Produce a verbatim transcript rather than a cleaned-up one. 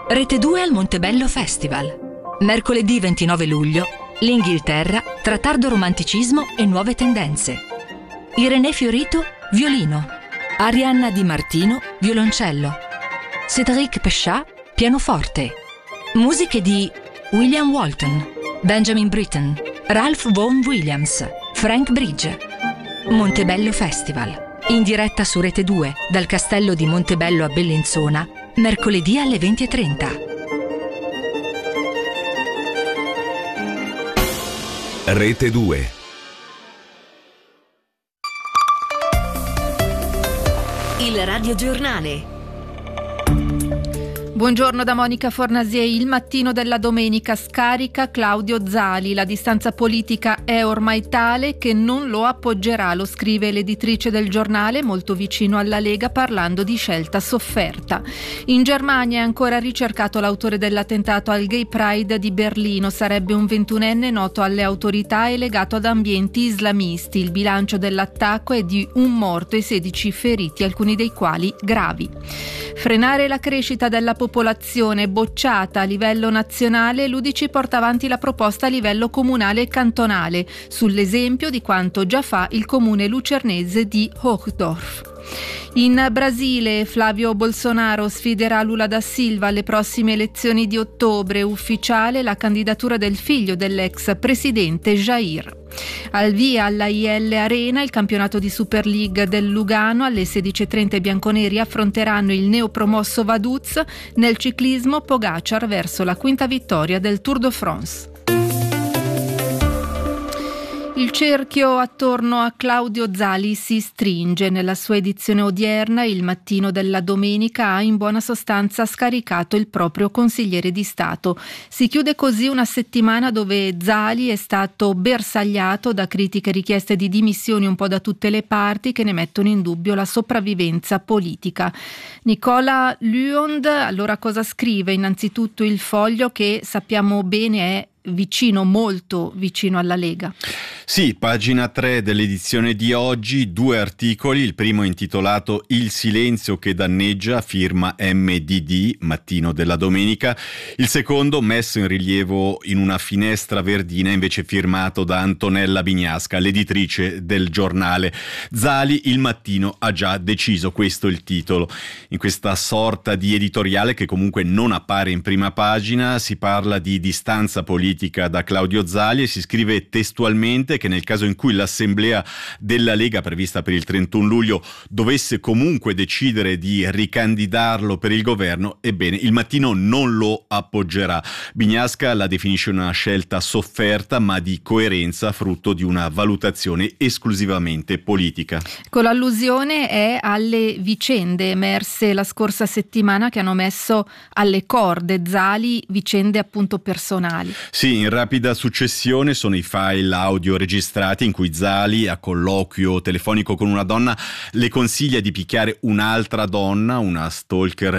Rete due al Montebello Festival. Mercoledì ventinove luglio, l'Inghilterra tra tardo romanticismo e nuove tendenze. Irenè Fiorito, violino. Arianna Di Martino, violoncello. Cédric Pechat, pianoforte. Musiche di William Walton, Benjamin Britten, Ralph Vaughan Williams, Frank Bridge. Montebello Festival. In diretta su Rete due, dal castello di Montebello a Bellinzona, mercoledì alle venti e trenta. Rete due. Il radiogiornale. Buongiorno da Monica Fornasier. Il mattino della domenica scarica Claudio Zali. La distanza politica è ormai tale che non lo appoggerà, lo scrive l'editrice del giornale, molto vicino alla Lega, parlando di scelta sofferta. In Germania è ancora ricercato l'autore dell'attentato al Gay Pride di Berlino. Sarebbe un ventunenne noto alle autorità e legato ad ambienti islamisti. Il bilancio dell'attacco è di un morto e sedici feriti, alcuni dei quali gravi. Frenare la crescita della popolazione, bocciata a livello nazionale, l'U D C porta avanti la proposta a livello comunale e cantonale, sull'esempio di quanto già fa il comune lucernese di Hochdorf. In Brasile Flavio Bolsonaro sfiderà Lula da Silva alle prossime elezioni di ottobre, ufficiale la candidatura del figlio dell'ex presidente Jair. Al via alla I L Arena il campionato di Super League del Lugano. Alle sedici e trenta i bianconeri affronteranno il neopromosso Vaduz. Nel ciclismo Pogacar verso la quinta vittoria del Tour de France. Il cerchio attorno a Claudio Zali si stringe. Nella sua edizione odierna, il mattino della domenica ha in buona sostanza scaricato il proprio consigliere di Stato. Si chiude così una settimana dove Zali è stato bersagliato da critiche e richieste di dimissioni un po' da tutte le parti che ne mettono in dubbio la sopravvivenza politica. Nicola Luond allora cosa scrive? Innanzitutto il Foglio, che sappiamo bene è vicino, molto vicino alla Lega. Sì, pagina tre dell'edizione di oggi, due articoli, il primo intitolato Il silenzio che danneggia, firma M D D, mattino della domenica, il secondo messo in rilievo in una finestra verdina, invece firmato da Antonella Bignasca, l'editrice del giornale. Zali, il mattino ha già deciso, questo è il titolo. In questa sorta di editoriale che comunque non appare in prima pagina si parla di distanza politica da Claudio Zali e si scrive testualmente che nel caso in cui l'assemblea della Lega prevista per il trentuno luglio dovesse comunque decidere di ricandidarlo per il governo, ebbene il mattino non lo appoggerà. Bignasca la definisce una scelta sofferta ma di coerenza, frutto di una valutazione esclusivamente politica. Con l'allusione è alle vicende emerse la scorsa settimana che hanno messo alle corde Zali, vicende appunto personali. Sì, in rapida successione sono i file audio registrati in cui Zali, a colloquio telefonico con una donna, le consiglia di picchiare un'altra donna, una stalker